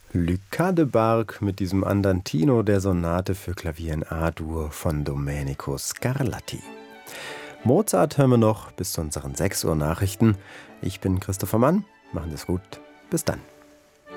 Lucas de Barg mit diesem Andantino der Sonate für Klavier in A-Dur von Domenico Scarlatti. Mozart hören wir noch bis zu unseren 6 Uhr Nachrichten. Ich bin Christopher Mann. Machen Sie es gut. Bis dann.